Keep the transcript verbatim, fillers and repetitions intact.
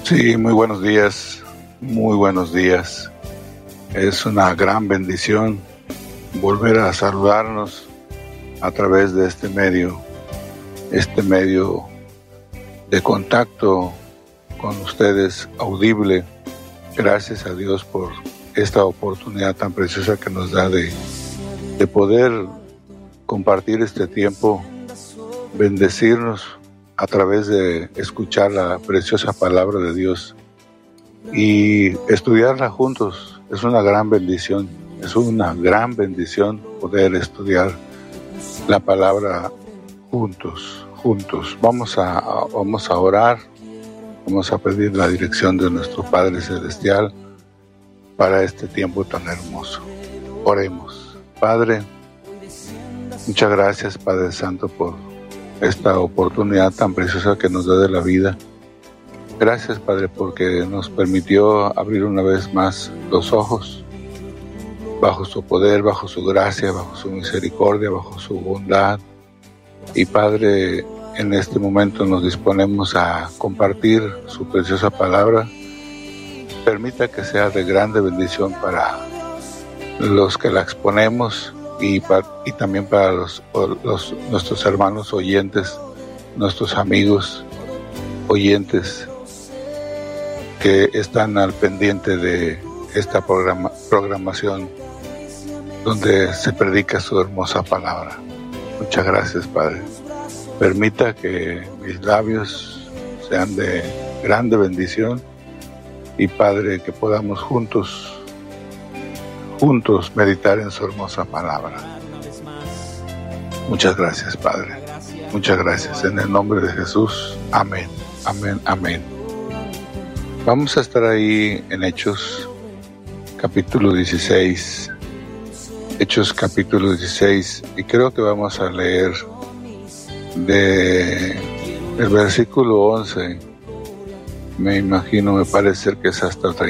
Sí, muy buenos días, muy buenos días. Es una gran bendición volver a saludarnos a través de este medio, este medio de contacto con ustedes audible. Gracias a Dios por esta oportunidad tan preciosa que nos da de, de poder compartir este tiempo, bendecirnos a través de escuchar la preciosa palabra de Dios y estudiarla juntos. Es una gran bendición, es una gran bendición poder estudiar la palabra juntos, juntos. Vamos a, a, vamos a orar, vamos a pedir la dirección de nuestro Padre Celestial para este tiempo tan hermoso. Oremos. Padre, muchas gracias, Padre Santo, por esta oportunidad tan preciosa que nos da de la vida. Gracias, Padre, porque nos permitió abrir una vez más los ojos, bajo su poder, bajo su gracia, bajo su misericordia, bajo su bondad. Y Padre, en este momento nos disponemos a compartir su preciosa palabra. Permita que sea de grande bendición para los que la exponemos y, para, y también para los, los, nuestros hermanos oyentes, nuestros amigos oyentes que están al pendiente de esta programa, programación donde se predica su hermosa palabra. Muchas gracias, Padre. Permita que mis labios sean de grande bendición y, Padre, que podamos juntos juntos meditar en su hermosa palabra. Muchas gracias, Padre. Muchas gracias. En el nombre de Jesús. Amén. Amén. Amén. Vamos a estar ahí en Hechos capítulo dieciséis. Hechos capítulo dieciséis. Y creo que vamos a leer de el versículo once. Me imagino, me parece que es hasta el treinta.